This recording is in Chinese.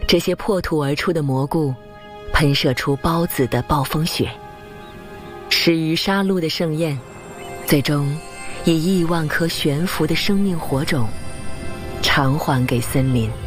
这些破土而出的蘑菇喷射出孢子的暴风雪，始于杀戮的盛宴，最终以亿万颗悬浮的生命火种偿还给森林。